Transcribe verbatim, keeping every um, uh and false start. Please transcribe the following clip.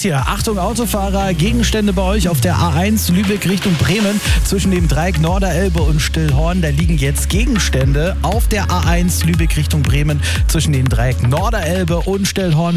hier. Achtung Autofahrer, Gegenstände bei euch auf der A eins Lübeck Richtung Bremen zwischen dem Dreieck Norderelbe und Stillhorn. Da liegen jetzt Gegenstände auf der A eins Lübeck Richtung Bremen zwischen den Dreieck Norderelbe und Stillhorn.